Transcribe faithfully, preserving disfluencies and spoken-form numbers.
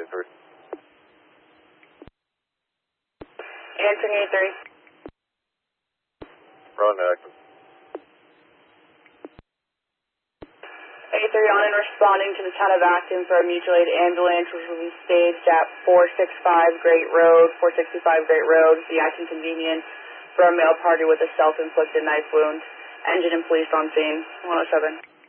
three. Answering A three. Run active. A three on and responding to the town of Acton for a mutual aid ambulance, which will be staged at four sixty-five Great Road, four sixty-five Great Road, the Acton Convenience, for a male party with a self-inflicted knife wound. Engine and police on scene. one oh seven.